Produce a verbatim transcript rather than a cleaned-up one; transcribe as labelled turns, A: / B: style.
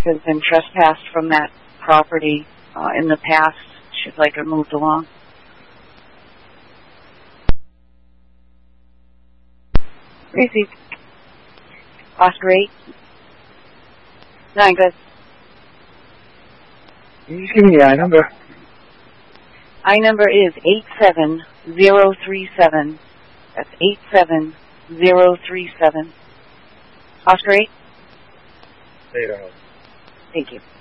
A: has been trespassed from that property uh, in the past. She'd like her moved along. Received. Oscar eight. Nine, good.
B: Can you just give me the I number?
A: I number is eight seven zero three seven. That's eight seven zero three seven. Oscar eight?
B: Eight,
A: Thank you.